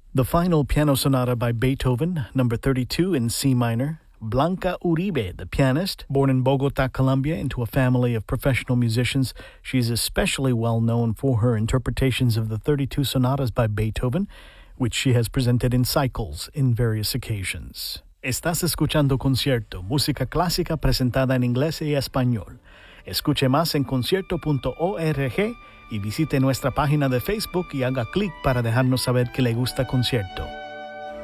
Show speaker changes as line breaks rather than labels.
The Final Piano Sonata by Beethoven, number 32 in C minor. Blanca Uribe, the pianist, born in Bogota, Colombia, into a family of professional musicians. She's especially well known for her interpretations of the 32 sonatas by Beethoven, which she has presented in cycles in various occasions. Estás escuchando Concierto, música clásica presentada en inglés y español. Escuche más en concierto.org y visite nuestra página de Facebook y haga clic para dejarnos saber que le gusta Concierto.